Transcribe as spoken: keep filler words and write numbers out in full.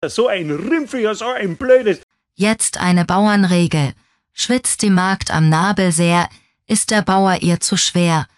So ein Rümpfiger, so ein blödes. Jetzt eine Bauernregel. Schwitzt die Magd am Nabel sehr, ist der Bauer ihr zu schwer.